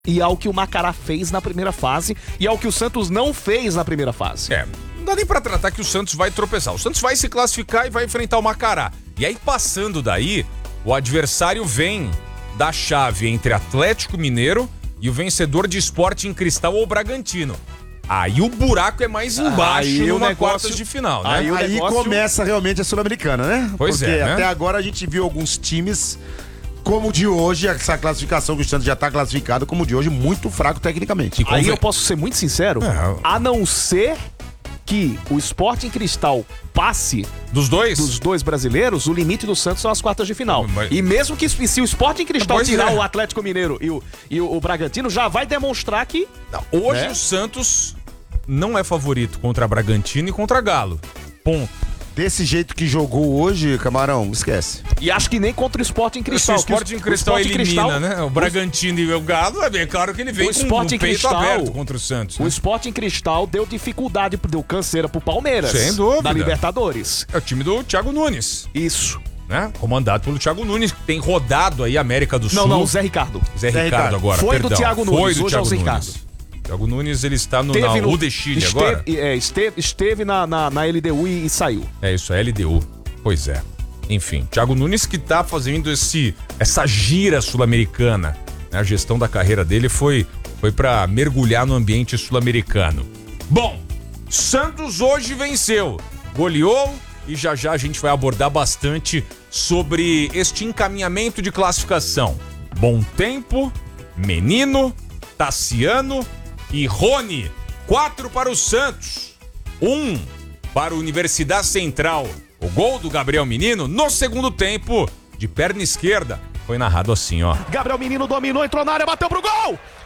e ao que o Macará fez na primeira fase e ao que o Santos não fez na primeira fase. Não dá nem pra tratar que o Santos vai tropeçar. O Santos vai se classificar e vai enfrentar o Macará. E aí, passando daí, o adversário vem da chave entre Atlético Mineiro e o vencedor de Sporting Cristal ou Bragantino. Aí o buraco é mais embaixo numa quartas de final, né? Aí começa realmente a Sul-Americana, né? Pois Porque né? até agora a gente viu alguns times, como o de hoje, essa classificação que o Santos já tá classificado, como o de hoje, muito fraco tecnicamente. Aí eu posso ser muito sincero, a não ser que o Sporting Cristal passe dos dois brasileiros, o limite do Santos são as quartas de final. E mesmo que se o Sporting Cristal tirar o Atlético Mineiro e o Bragantino, já vai demonstrar que... Hoje o Santos não é favorito contra Bragantino e contra Galo. Ponto. Desse jeito que jogou hoje, Camarão, esquece. E acho que nem contra o Sporting Cristal. O Sporting Cristal elimina, né? O Bragantino e o Galo, é claro que ele vem com o peito aberto contra o Santos. O Sporting Cristal deu dificuldade, deu canseira pro Palmeiras. Sem dúvida. Na Libertadores. É o time do Thiago Nunes. Isso. Né? Comandado pelo Thiago Nunes, que tem rodado aí a América do Sul. Não, o Zé Ricardo. Zé Ricardo agora, Foi perdão. do Thiago Nunes, Foi do hoje Thiago é o Zé Nunes. Ricardo. Thiago Nunes, ele está na UD Chile agora? Esteve na LDU e saiu. É isso, é LDU. Pois é. Enfim, Thiago Nunes que tá fazendo essa gira sul-americana. A gestão da carreira dele foi para mergulhar no ambiente sul-americano. Bom, Santos hoje venceu, goleou e já a gente vai abordar bastante sobre este encaminhamento de classificação. Bom Tempo, Menino, Tassiano e Rony. 4 para o Santos, 1 para a Universidade Central. O gol do Gabriel Menino no segundo tempo, de perna esquerda, foi narrado assim, ó. Gabriel Menino dominou, entrou na área, bateu pro gol!